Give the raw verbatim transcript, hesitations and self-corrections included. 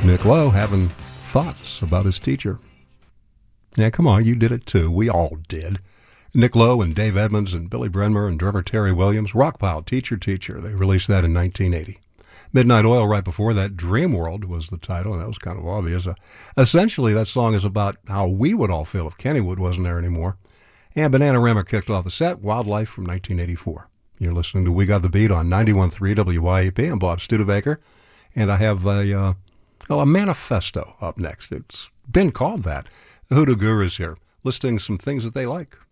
Nick Lowe having thoughts about his teacher. Yeah, come on, you did it too. We all did. Nick Lowe and Dave Edmunds and Billy Brenmer and drummer Terry Williams, Rockpile, Teacher, Teacher. They released that in nineteen eighty. Midnight Oil right before that, Dream World was the title, and that was kind of obvious. Uh, essentially, that song is about how we would all feel if Kennywood wasn't there anymore. And Bananarama kicked off the set, Wildlife from nineteen eighty-four. You're listening to We Got the Beat on ninety-one point three W Y E P. I'm Bob Studebaker, and I have a, uh, well, a manifesto up next. It's been called that. The Hoodoo Gurus here, listing some things that they like.